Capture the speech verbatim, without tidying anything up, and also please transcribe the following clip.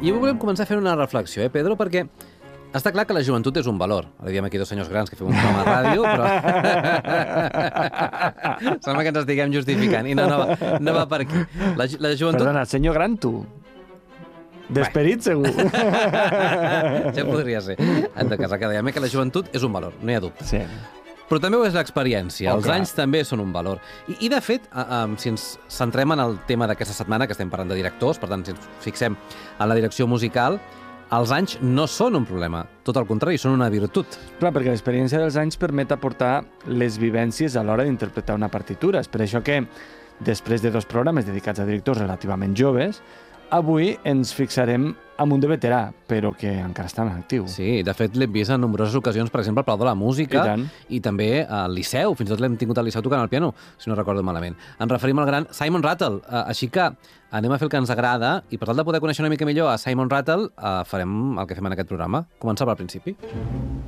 i volem començar fent una reflexió, eh, Pedro? Perquè està clar que la joventut és un valor. Ara diem aquí dos senyors grans que fem un programa de ràdio, però... Sembla que ens estiguem justificant. I no, no, va, no va per aquí. La, la joventut... Perdona, senyor gran, tu. D'esperit, segur. Ja podria ser. En tot cas, el que dèiem que la joventut és un valor, no hi ha dubte. Sí. Però també ho és l'experiència. Oh, Els clar. anys també són un valor. I, i de fet, uh, um, si ens centrem en el tema d'aquesta setmana, que estem parlant de directors, per tant, si ens fixem en la direcció musical, els anys no són un problema. Tot el contrari, són una virtut. Clar, perquè l'experiència dels anys permet aportar les vivències a l'hora d'interpretar una partitura. És per això que, després de dos programes dedicats a directors relativament joves, avui ens fixarem en un de veterà, però que encara està en actiu. Sí, de fet l'hem vist en nombroses ocasions, per exemple, al Palau de la Música I, i també al Liceu, fins i tot l'hem tingut al Liceu tocant el piano, si no recordo malament. Ens referim al gran Simon Rattle, uh, així que anem a fer el que ens agrada i per tal de poder conèixer una mica millor a Simon Rattle uh, farem el que fem en aquest programa. Començar pel principi.